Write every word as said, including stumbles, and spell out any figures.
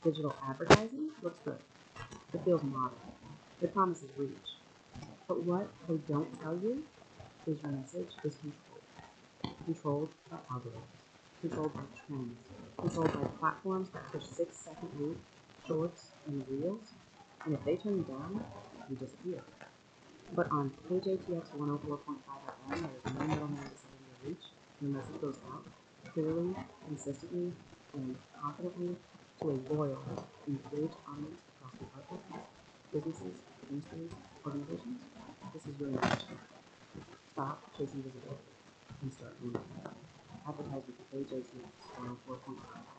Digital advertising looks good. It feels modern. It promises reach. But what they don't tell you is your message is controlled. Controlled by algorithms. Controlled by trends. Controlled by platforms that push six-second read, shorts, and reels. And if they turn you down, you disappear. But on K J T X one oh four point five F M, there is no middleman deciding your reach. Your message goes out clearly, consistently, and confidently to a loyal, engaged audience across departments, businesses, industries, organizations. This is your message. Stop chasing visibility and start moving. Advertise with K J T X one oh four point five.